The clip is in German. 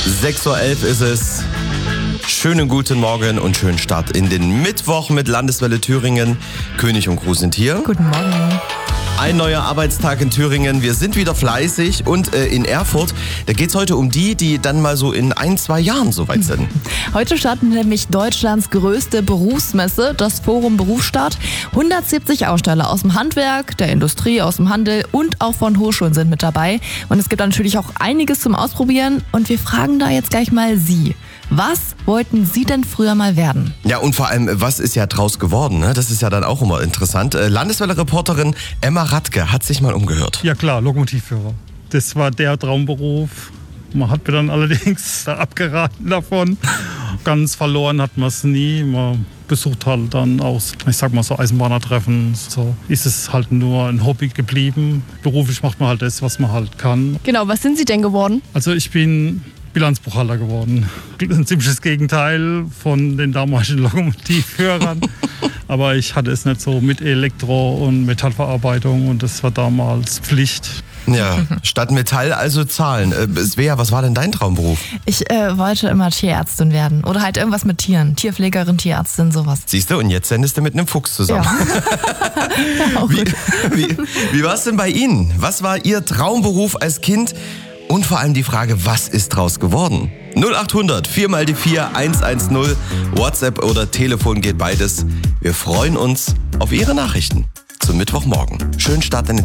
6:11 Uhr ist es. Schönen guten Morgen und schönen Start in den Mittwoch mit Landeswelle Thüringen. König und Gruß sind hier. Guten Morgen. Ein neuer Arbeitstag in Thüringen. Wir sind wieder fleißig und in Erfurt, da geht es heute um die dann mal so in 1-2 Jahren soweit sind. Heute startet nämlich Deutschlands größte Berufsmesse, das Forum Berufsstart. 170 Aussteller aus dem Handwerk, der Industrie, aus dem Handel und auch von Hochschulen sind mit dabei. Und es gibt natürlich auch einiges zum Ausprobieren. Und wir fragen da jetzt gleich mal Sie. Was wollten Sie denn früher mal werden? Ja, und vor allem, was ist ja draus geworden? Ne? Das ist ja dann auch immer interessant. Landeswelle-Reporterin Emma Radke hat sich mal umgehört. Ja klar, Lokomotivführer. Das war der Traumberuf. Man hat mir dann allerdings abgeraten davon. Ganz verloren hat man es nie. Man besucht halt dann auch, ich sag mal so Eisenbahnertreffen. So ist es halt nur ein Hobby geblieben. Beruflich macht man halt das, was man halt kann. Genau, was sind Sie denn geworden? Also ich bin Bilanzbuchhalter geworden. Ein ziemliches Gegenteil von den damaligen Lokomotivführern. Aber ich hatte es nicht so mit Elektro- und Metallverarbeitung und das war damals Pflicht. Ja, statt Metall also Zahlen. Svea, was war denn dein Traumberuf? Ich wollte immer Tierärztin werden oder halt irgendwas mit Tieren. Tierpflegerin, Tierärztin, sowas. Siehst du, und jetzt sendest du mit einem Fuchs zusammen. Ja. Wie war es denn bei Ihnen? Was war Ihr Traumberuf als Kind? Und vor allem die Frage, was ist draus geworden? 0800 4x4 110, WhatsApp oder Telefon geht beides. Wir freuen uns auf Ihre Nachrichten zum Mittwochmorgen. Schönen Start in den